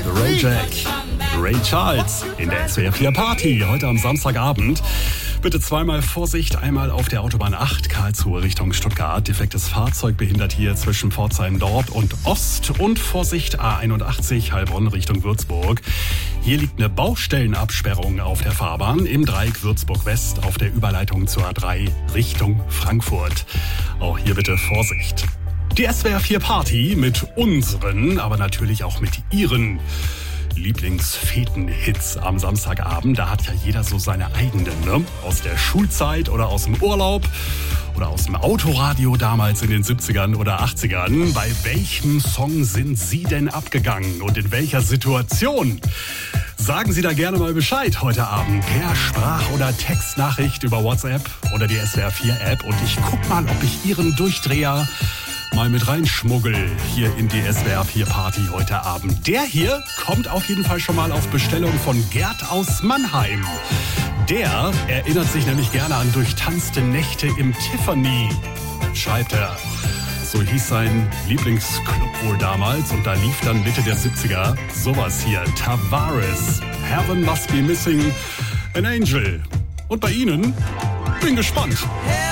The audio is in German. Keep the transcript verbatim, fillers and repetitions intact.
Ray Jack, Ray Charles in der S W R vier Party heute am Samstagabend. Bitte zweimal Vorsicht, einmal auf der Autobahn acht Karlsruhe Richtung Stuttgart. Defektes Fahrzeug behindert hier zwischen Pforzheim-Nord und Ost. Und Vorsicht A einundachtzig Heilbronn Richtung Würzburg. Hier liegt eine Baustellenabsperrung auf der Fahrbahn im Dreieck Würzburg-West auf der Überleitung zur A drei Richtung Frankfurt. Auch hier bitte Vorsicht. Die S W R vier Party mit unseren, aber natürlich auch mit ihren Lieblingsfeten-Hits am Samstagabend. Da hat ja jeder so seine eigenen, ne? Aus der Schulzeit oder aus dem Urlaub oder aus dem Autoradio damals in den siebzigern oder achtzigern. Bei welchem Song sind Sie denn abgegangen und in welcher Situation? Sagen Sie da gerne mal Bescheid heute Abend per Sprach- oder Textnachricht über WhatsApp oder die S W R vier App. Und ich guck mal, ob ich Ihren Durchdreher mal mit reinschmuggel hier in die S W R vier Party heute Abend. Der hier kommt auf jeden Fall schon mal auf Bestellung von Gerd aus Mannheim. Der erinnert sich nämlich gerne an durchtanzte Nächte im Tiffany, schreibt er. So hieß sein Lieblingsclub wohl damals und da lief dann Mitte der siebziger sowas hier. Tavares, Heaven Must Be Missing an Angel. Und bei Ihnen? Bin gespannt.